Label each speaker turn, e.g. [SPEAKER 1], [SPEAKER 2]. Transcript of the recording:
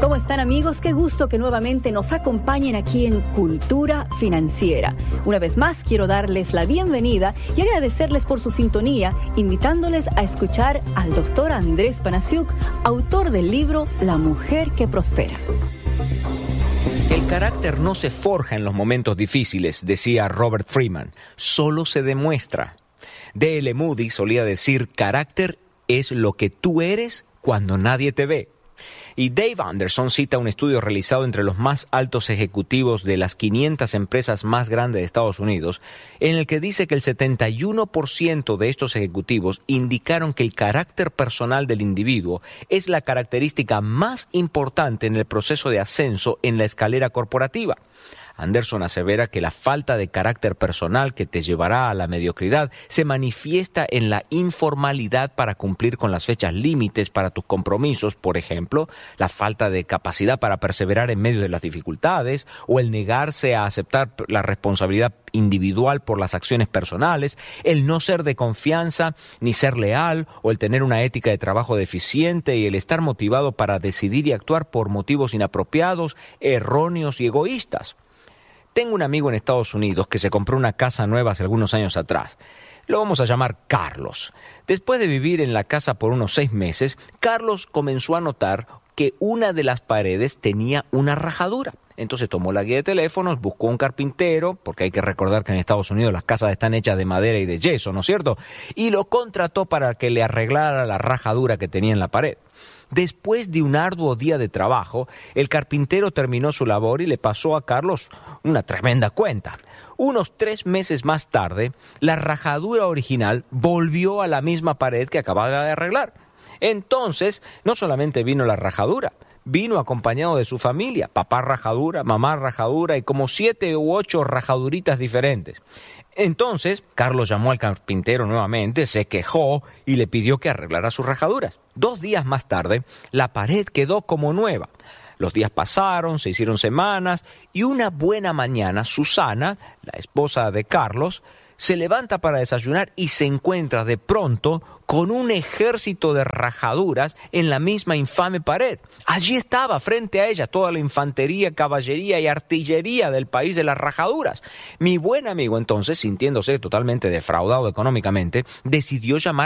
[SPEAKER 1] ¿Cómo están, amigos? Qué gusto que nuevamente nos acompañen aquí en Cultura Financiera. Una vez más, quiero darles la bienvenida y agradecerles por su sintonía, invitándoles a escuchar al doctor Andrés Panasiuk, autor del libro La mujer que prospera.
[SPEAKER 2] El carácter no se forja en los momentos difíciles, decía Robert Freeman, solo se demuestra. D.L. Moody solía decir, carácter es lo que tú eres cuando nadie te ve. Y Dave Anderson cita un estudio realizado entre los más altos ejecutivos de las 500 empresas más grandes de Estados Unidos, en el que dice que el 71% de estos ejecutivos indicaron que el carácter personal del individuo es la característica más importante en el proceso de ascenso en la escalera corporativa. Anderson asevera que la falta de carácter personal que te llevará a la mediocridad se manifiesta en la informalidad para cumplir con las fechas límites para tus compromisos, por ejemplo, la falta de capacidad para perseverar en medio de las dificultades o el negarse a aceptar la responsabilidad individual por las acciones personales, el no ser de confianza ni ser leal o el tener una ética de trabajo deficiente y el estar motivado para decidir y actuar por motivos inapropiados, erróneos y egoístas. Tengo un amigo en Estados Unidos que se compró una casa nueva hace algunos años atrás. Lo vamos a llamar Carlos. Después de vivir en la casa por unos 6 meses, Carlos comenzó a notar que una de las paredes tenía una rajadura. Entonces tomó la guía de teléfonos, buscó un carpintero, porque hay que recordar que en Estados Unidos las casas están hechas de madera y de yeso, ¿no es cierto? Y lo contrató para que le arreglara la rajadura que tenía en la pared. Después de un arduo día de trabajo, el carpintero terminó su labor y le pasó a Carlos una tremenda cuenta. Unos 3 meses más tarde, la rajadura original volvió a la misma pared que acababa de arreglar. Entonces, no solamente vino la rajadura, vino acompañado de su familia, papá rajadura, mamá rajadura y como 7 u 8 rajaduritas diferentes. Entonces, Carlos llamó al carpintero nuevamente, se quejó y le pidió que arreglara sus rajaduras. 2 días más tarde, la pared quedó como nueva. Los días pasaron, se hicieron semanas y una buena mañana, Susana, la esposa de Carlos, se levanta para desayunar y se encuentra de pronto con un ejército de rajaduras en la misma infame pared. Allí estaba, frente a ella, toda la infantería, caballería y artillería del país de las rajaduras. Mi buen amigo entonces, sintiéndose totalmente defraudado económicamente, decidió llamar